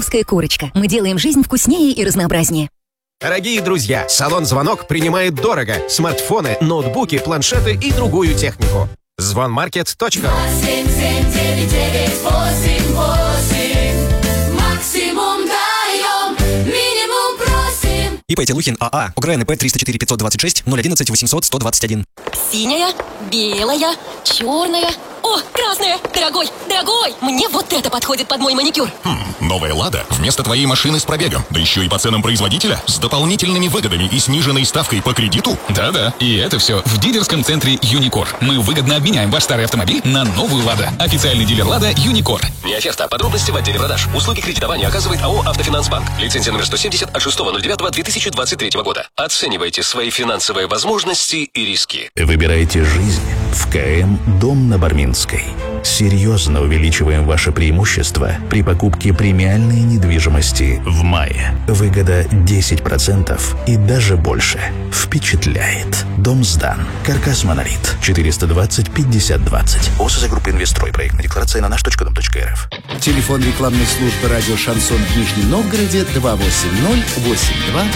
Богатырская курочка. Мы делаем жизнь вкуснее и разнообразнее. Дорогие друзья, салон «Звонок» принимает дорого. Смартфоны, ноутбуки, планшеты и другую технику. Звонмаркет.ру. Максимум даем, минимум просим. ИП Телухин АА. УГРНП 304 526 011 800 121. Синяя, белая, черная. О, красная! Дорогой! Мне вот это подходит под мой маникюр. Новая «Лада» вместо твоей машины с пробегом, да еще и по ценам производителя, с дополнительными выгодами и сниженной ставкой по кредиту. Да-да, и это все в дилерском центре «Юникор». Мы выгодно обменяем ваш старый автомобиль на новую «Лада». Официальный дилер «Лада» «Юникор». Не оферта. Подробности в отделе продаж. Услуги кредитования оказывает АО «Автофинансбанк». Лицензия номер 170 от 6.09.2023 года. Оценивайте свои финансовые возможности и риски. Выбирайте жизнь в КМ «Дом на Барминской». Серьезно увеличиваем ваше преимущество при покупке премиальной недвижимости в мае. Выгода 10% и даже больше. Впечатляет. Дом сдан. Каркас «Монолит». 420 50 20. ОСЗ группы «Инвестрой». Проектная декларация на наш.дом.рф. Телефон рекламной службы радио «Шансон» в Нижнем Новгороде 280 82